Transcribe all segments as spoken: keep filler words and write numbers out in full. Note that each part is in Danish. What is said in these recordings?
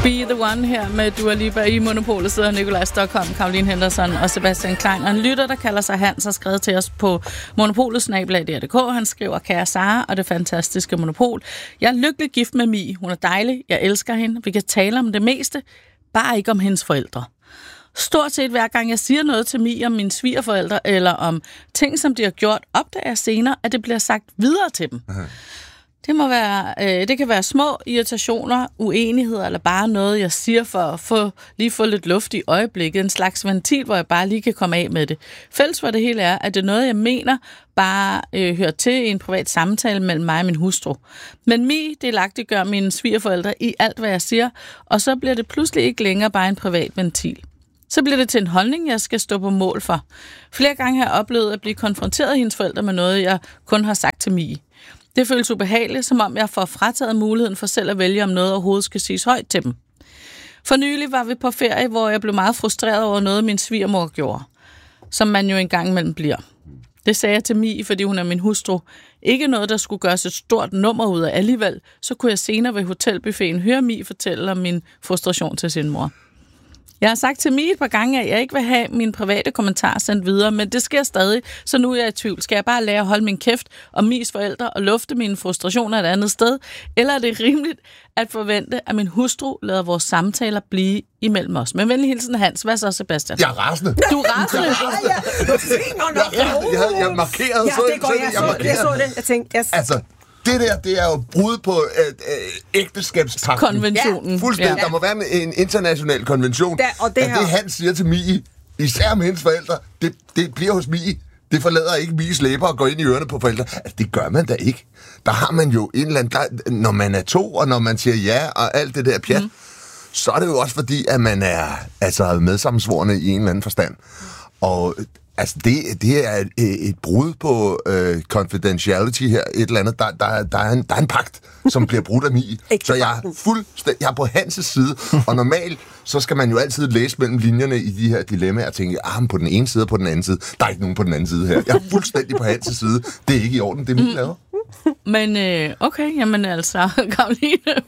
Be the One her med Dua Lipa. I Monopolet sidder Nikolaj Stockholm, Caroline Henderson og Sebastian Klein. Og en lytter, der kalder sig Hans, har skrevet til os på monopolet snabel-a punktum d k. Han skriver: Kære Sara og det fantastiske Monopol. Jeg er lykkelig gift med Mie. Hun er dejlig. Jeg elsker hende. Vi kan tale om det meste. Bare ikke om hendes forældre. Stort set hver gang jeg siger noget til Mie om mine svigerforældre, eller om ting, som de har gjort, opdager jeg senere, at det bliver sagt videre til dem. Aha. Det må være, øh, det kan være små irritationer, uenigheder, eller bare noget, jeg siger for at få, lige få lidt luft i øjeblikket. En slags ventil, hvor jeg bare lige kan komme af med det. Fælles for det hele er, at det er noget, jeg mener, bare øh, hører til i en privat samtale mellem mig og min hustru. Men Mie delagtigt gør mine svigerforældre i alt, hvad jeg siger, og så bliver det pludselig ikke længere bare en privat ventil. Så bliver det til en holdning, jeg skal stå på mål for. Flere gange har jeg oplevet at blive konfronteret af hendes forældre med noget, jeg kun har sagt til Mie. Det føles ubehageligt, som om jeg får frataget muligheden for selv at vælge, om noget overhovedet skal siges højt til dem. For nylig var vi på ferie, hvor jeg blev meget frustreret over noget, min svigermor gjorde. Som man jo engang imellem bliver. Det sagde jeg til Mie, fordi hun er min hustru. Ikke noget, der skulle gøres et stort nummer ud af alligevel. Så kunne jeg senere ved hotelbuffeten høre Mie fortælle om min frustration til sin mor. Jeg har sagt til Mie et par gange, at jeg ikke vil have mine private kommentarer sendt videre, men det sker stadig, så nu er jeg i tvivl. Skal jeg bare lære at holde min kæft om Mies forældre og lufte mine frustrationer et andet sted? Eller er det rimeligt at forvente, at min hustru lader vores samtaler blive imellem os? Men venlig hilsen, Hans. Hvad så, Sebastian? Jeg er rasende. Du er rasende? Jeg er rasende. Jeg havde jeg markeret. Ja, det går, jeg, så, jeg så det. Jeg tænkte, yes. Altså, det der, det er jo brud på øh, øh, ægteskabspagten. Konventionen. Ja, fuldstændig. Ja. Der må være en international konvention. Da, og det at her... det, han siger til Mie, især med hendes forældre, det, det bliver hos Mie. Det forlader ikke Mies læber og går ind i ørerne på forældre. Altså, det gør man da ikke. Der har man jo en eller anden... Der, når man er to, og når man siger ja, og alt det der pjat, mm. så er det jo også fordi, at man er altså, medsammensvorne i en eller anden forstand. Og... Altså, det, det er et, et brud på uh, confidentiality her, et eller andet. Der, der, der, er, en, der er en pagt, som bliver brudt af Mie. Så jeg er fuldstændig, jeg er på Hans' side, og normalt, så skal man jo altid læse mellem linjerne i de her dilemmaer og tænke, ah, på den ene side og på den anden side. Der er ikke nogen på den anden side her. Jeg er fuldstændig på Hans' side. Det er ikke i orden, det er Mie laver. Men øh, okay, jamen altså, Caroline.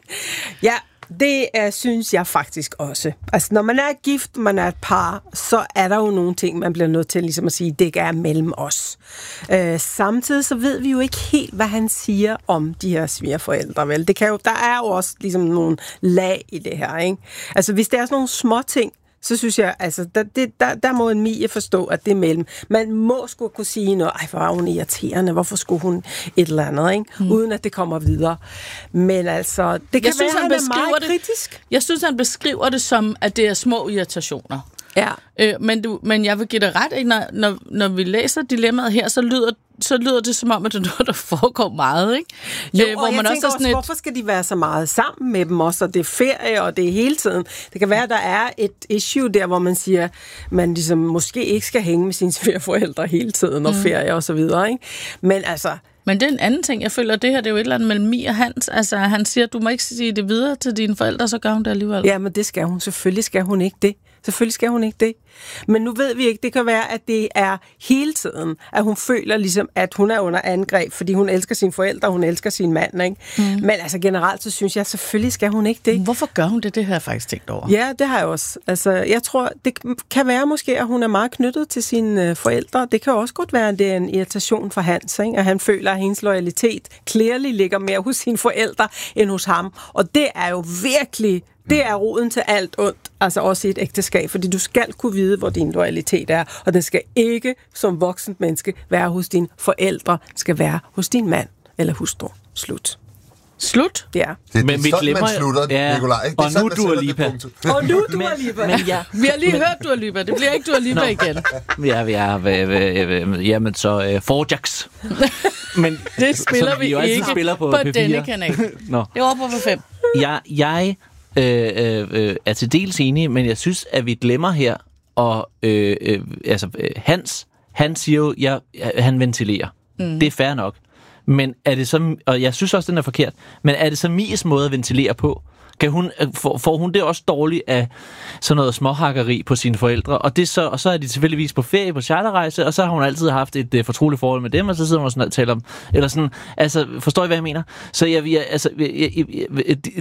Ja. Det er, synes jeg faktisk også. Altså, når man er gift, man er et par, så er der jo nogle ting, man bliver nødt til ligesom at sige, det ikke er mellem os. Øh, samtidig så ved vi jo ikke helt, hvad han siger om de her svigerforældre, vel? Det kan jo, der er jo også ligesom nogle lag i det her, ikke? Altså, hvis det er sådan nogle små ting, så synes jeg, altså, der, det, der, der må en Mie forstå, at det er mellem. Man må sgu kunne sige noget, ej, hvor er hun irriterende, hvorfor skulle hun et eller andet, ikke? Hmm. Uden at det kommer videre. Men altså, det kan jeg synes, være, han, han er meget det, kritisk. Jeg synes, han beskriver det som, at det er små irritationer. Ja. Øh, men, du, men jeg vil give dig ret, ikke? Når, når, når vi læser dilemmaet her, så lyder så lyder det som om, at det er noget, der foregår meget, ikke? Jo, øh, hvor og jeg man tænker også, også, et... hvorfor skal de være så meget sammen med dem også, og det er ferie, og det er hele tiden. Det kan være, at der er et issue der, hvor man siger, man ligesom måske ikke skal hænge med sine svigerforældre hele tiden, og mm. ferie og så videre, ikke? Men altså... Men det er en anden ting, jeg føler, det her, det er jo et eller andet mellem Mie og Hans. Altså, han siger, du må ikke sige det videre til dine forældre, så gør hun det alligevel. Ja, men det skal hun. Selvfølgelig skal hun ikke det. Selvfølgelig skal hun ikke det. Men nu ved vi ikke, det kan være, at det er hele tiden, at hun føler ligesom, at hun er under angreb, fordi hun elsker sine forældre, hun elsker sin mand, ikke? Mm. Men altså generelt, så synes jeg, selvfølgelig skal hun ikke det. Hvorfor gør hun det? Det har jeg faktisk tænkt over. Ja, det har jeg også. Altså, jeg tror, det kan være måske, at hun er meget knyttet til sine forældre. Det kan også godt være, at det er en irritation for Hans, ikke? At han føler, at hendes loyalitet clearly ligger mere hos sine forældre end hos ham. Og det er jo virkelig... Det er roden til alt ondt, altså også i et ægteskab, fordi du skal kunne vide, hvor din loyalitet er, og den skal ikke som voksent menneske være hos dine forældre, den skal være hos din mand eller hustru. Slut. Slut? Ja. Det er men vi glemmer, man slutter, ja. Nikolaj. Ikke? Og nu Dua Lipa. Og nu Dua Lipa. Men, ja. Vi har lige men, hørt Dua Lipa. Det bliver ikke Dua Lipa igen. Ja, vi er... Jamen så... Uh, Forjax. Men det spiller vi, vi ikke spiller på, på denne kanal. Nå. Det var på fem. Jeg... jeg Øh, øh, er til dels enig, men jeg synes, at vi glemmer her, og øh, øh, altså, Hans, han siger jo, ja, han ventilerer. Mm. Det er fair nok. Men er det så, og jeg synes også, den er forkert, men er det så Mies måde at ventilere på? Kan hun, får, får hun det også dårligt af sådan noget småhakkeri på sine forældre? Og, det så, og så er de tilfældigvis på ferie på charterrejse, og så har hun altid haft et uh, fortroligt forhold med dem, og så sidder hun sådan og taler om, eller sådan, altså, forstår I, hvad jeg mener? Så jeg, jeg altså, jeg, jeg, jeg,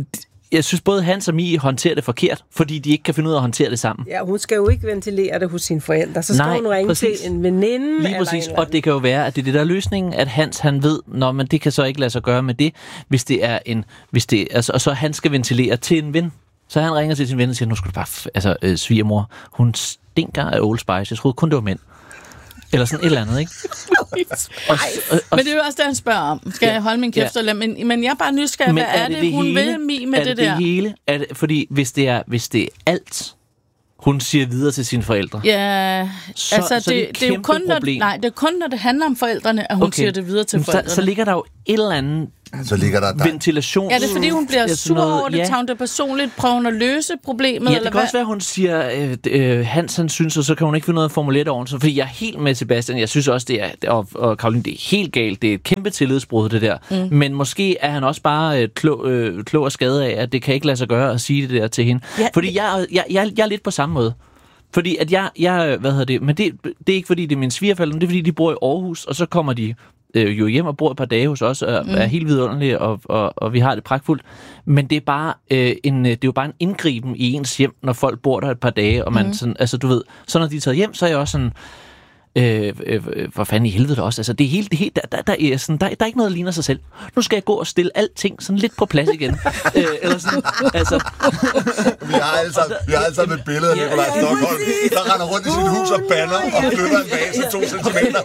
jeg synes, både Hans og Mie håndterer det forkert, fordi de ikke kan finde ud af at håndtere det sammen. Ja, hun skal jo ikke ventilere det hos sine forældre. Så skal Nej, hun ringe præcis. til en veninde. Lige præcis, og det kan jo være, at det er det, der er løsningen, at Hans, han ved, nå, men det kan så ikke lade sig gøre med det, hvis det er en, hvis det, altså, og så han skal ventilere til en ven. Så han ringer til sin ven og siger, nu skal du bare, f- altså, øh, svigermor, hun stinker af Old Spice, jeg troede kun, det var mænd. Eller sådan et eller andet, ikke? og, og, og, Men det er jo også det, han spørger om. Skal Ja. jeg holde min kæft? Ja. Eller? Men, men jeg er bare nysgerrig. Hvad er, er det, det hun hele? vil Mie med er det, det der? det hele? Er det, fordi hvis det, er, hvis det er alt, hun siger videre til sine forældre, Ja, så, altså så er det, det, et det er jo kæmpe kun, når, problem. nej, det er kun, når det handler om forældrene, at hun Okay. siger det videre til Men så, forældrene. så ligger der jo et eller andet Så ligger der... der ventilation. Ja, det er fordi, hun bliver Ja, sådan sur noget- over det, ja. tager hun det personligt, prøver hun at løse problemet, Ja, eller det kan hvad? også være, at hun siger, øh, øh, Hans han synes, og så kan hun ikke finde noget at formulere det ordentligt. Fordi jeg er helt med Sebastian. Jeg synes også, det er, og, og Caroline, det er helt galt. Det er et kæmpe tillidsbrud, det der. Mm. Men måske er han også bare øh, klog, øh, klog og skadet af, at det kan ikke lade sig gøre at sige det der til hende. Ja, Fordi jeg, jeg, jeg, jeg er lidt på samme måde. Fordi at jeg, jeg hvad hedder det, men det, det er ikke fordi, det er mine svigerforældre, men det er fordi, de bor i Aarhus, og så kommer de øh, jo hjem og bor et par dage hos os, og mm. er helt vidunderlige, og, og, og vi har det pragtfuldt. Men det er bare øh, en, det er jo bare en indgriben i ens hjem, når folk bor der et par dage, og man mm. sådan, altså du ved, så når de er taget hjem, så er jeg også sådan, Øh, øh, hvor fanden i helvede også. Altså, det er helt, det er helt, der, der, der, er sådan, der, der er ikke noget, der ligner sig selv. Nu skal jeg gå og stille alting sådan lidt på plads igen. øh, eller sådan, altså. Vi har alle sammen, vi har alle sammen et billede af Nikolaj Stokholm, der render rundt i sit hus og banner og flytter en vase to centimeter.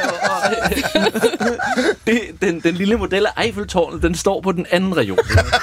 det, den, den lille model af Eiffeltårnet, den står på den anden region.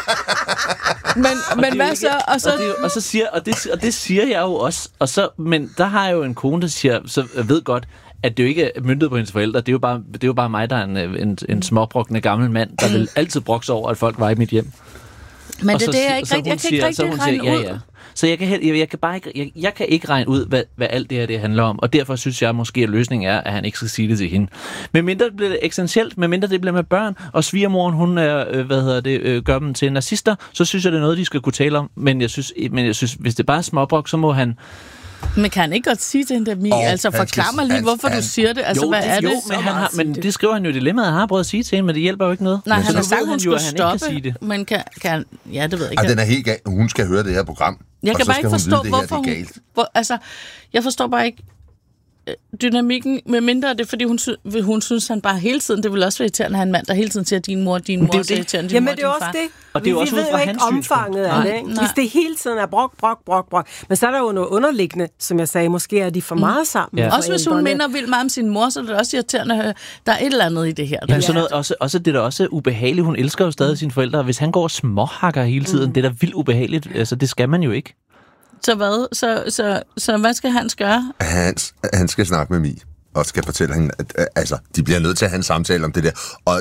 Men, men hvad så? Og så, og, det, og så siger, og det, og det siger jeg jo også. Og så, men der har jeg jo en kone, der siger, så jeg ved godt, at det jo ikke er myndet på hendes forældre. Det er jo bare, det er jo bare mig, der er en, en, en småbrokkende gammel mand, der vil altid brokse over, at folk var i mit hjem. men Og det, så, det er jeg ikke så rigtig, jeg hun kan ikke siger- så rigtig hun regne siger, ud. ja, ja. Så jeg kan, jeg, jeg kan bare ikke, jeg, jeg kan ikke regne ud, hvad, hvad alt det her det handler om, og derfor synes jeg måske, at løsningen er, at han ikke skal sige det til hende. Men mindre det bliver essentielt, med mindre det bliver med børn, og svigermoren, hun er, øh, hvad hedder det, øh, gør dem til nazister, så synes jeg, det er noget, de skal kunne tale om. Men jeg synes, men jeg synes hvis det bare er småbrok, så må han... Men kan han ikke godt sige til hende, Mie? Og Altså, han skal- forklar mig lige, han- hvorfor han- du siger det. Altså, jo, hvad er jo, det? men, han har, men det skriver han jo i dilemmaet, han har prøvet at sige til hende, men det hjælper jo ikke noget. Nej, Men han så har ved sagt, hun jo, skulle at han ikke kan stoppe. sige det. Men kan, kan ja, det ved jeg ikke. Ej, den er helt galt. Hun skal høre det her program. Jeg og kan så bare skal ikke hun forstå, vide, det her, hvorfor det er hun... galt. Hvor, altså, jeg forstår bare ikke øh, dynamikken, med mindre det er, fordi hun, sy- hun synes, han bare hele tiden, det vil også være irriterende at have en mand, der hele tiden siger, din mor, din det er mor, jo så det. irriterende, din Jamen, mor, det er din også far. det. Og det er jo vi, også vi ud ved fra jo ikke hans omfanget af synspunkt. det. Nej, Ikke? nej. Hvis det hele tiden er brok, brok, brok, brok. Men så er der jo noget underliggende, som jeg sagde, måske er de for meget sammen. Ja. Også hvis hun forældrene. minder vildt meget om sin mor, så er det også irriterende at høre, der er et eller andet i det her. Jamen, sådan noget, også, også det er da også ubehageligt. Hun elsker jo stadig sine forældre. Hvis han går og småhakker hele tiden, mm. det er da vildt ubehageligt. Altså, det skal man jo ikke. Så hvad? Så, så, så hvad skal Hans gøre? Hans, han skal snakke med Mie, og skal fortælle hende, at øh, altså, de bliver nødt til at have en samtale om det der. Og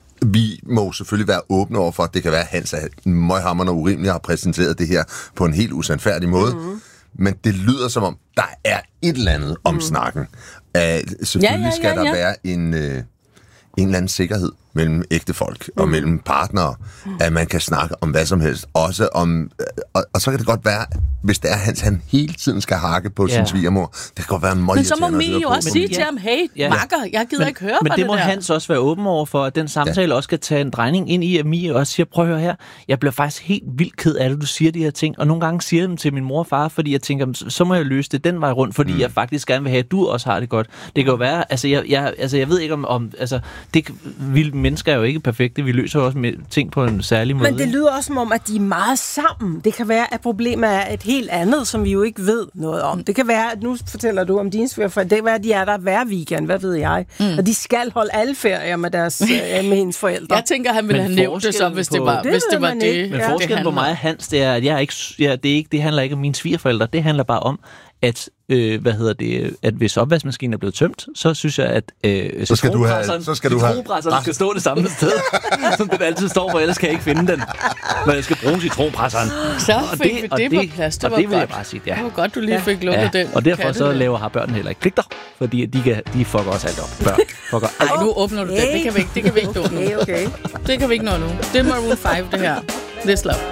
vi må selvfølgelig være åbne over for, at det kan være, at Hans er møghamrende og urimelig har præsenteret det her på en helt usandfærdig måde. Mm. Men det lyder som om, der er et eller andet om mm. snakken. Uh, selvfølgelig Ja, ja, ja, skal der ja. være en, uh, en eller anden sikkerhed mellem ægte folk og mm. mellem partnere, at man kan snakke om hvad som helst. Også om, og, og så kan det godt være, hvis det er Hans, han hele tiden skal hakke på Ja. sin svigermor. Det kan godt være en Men så må irriterende at Mie høre jo på. også Men- sige til ham, hey, Ja. makker, jeg gider men, ikke høre men på det det må der. Hans også være åben over for, at den samtale ja. også skal tage en drejning ind i, at Mie også siger, prøv at høre her, jeg bliver faktisk helt vildt ked af det, du siger de her ting, og nogle gange siger jeg dem til min mor og far, fordi jeg tænker, så- så må jeg løse det den vej rundt, fordi mm. jeg faktisk gerne vil have, at du også har det godt. Det kan jo være, altså jeg, jeg, altså, jeg ved ikke om, om altså, det, vi mennesker er jo ikke perfekte, vi løser jo også med ting på en særlig måde. Men det lyder også som om, at de er meget sammen. Det kan være, at problemet er et helt andet, som vi jo ikke ved noget om. Det kan være, at nu fortæller du om dine svigerforældre. Det kan være, at de er der hver weekend, hvad ved jeg. Mm. Og de skal holde alle ferier med, deres, øh, med hendes forældre. Jeg tænker, han ville Men have nævnt det så, hvis det forskellen var på- hvis Det det, ved var man det. ikke. Men Ja. forskellen på mig og Hans, det er, at jeg ikke, ja, det, er ikke, det handler ikke om mine svigerforældre. Det handler bare om, at, øh, hvad hedder det, at hvis opvaskemaskinen er blevet tømt, så synes jeg, at øh, Så skal du have- citronpresseren- så skal du have- citronpresseren skal stå det samme sted, som den altid står, for ellers kan jeg ikke finde den, når jeg skal bruge citronpresseren. Så Og fik vi og det på plads. Det og var det vil jeg godt. bare sige, ja. Det var godt, du lige fik lukket den. Og derfor så katte der. laver har børnene heller ikke pligter, fordi de, kan, de fucker også alt op. Børn fucker alt Ej, nu åbner du den. Det kan vi ikke, det kan vi ikke nå nu. Okay, okay. Det kan vi ikke nå nu. Det er Maroon fem, det her. This Love.